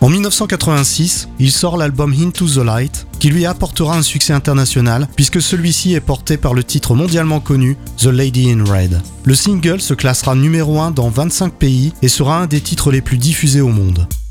En 1986, il sort l'album Into the Light, qui lui apportera un succès international, puisque celui-ci est porté par le titre mondialement connu The Lady in Red. Le single se classera numéro 1 dans 25 pays et sera un des titres les plus diffusés au monde.